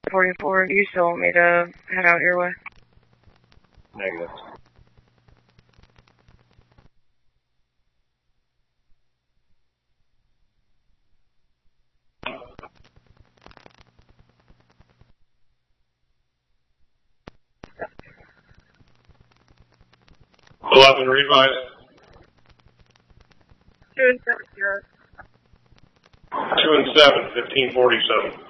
44, do you still want me to head out your way? Negative. Revive. 2 and 7, 0. 2 and 7, 1547.